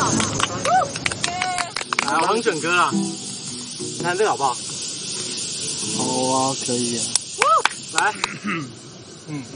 来，王整哥啦，你看这个好不好？ 好啊，可以啊。 来，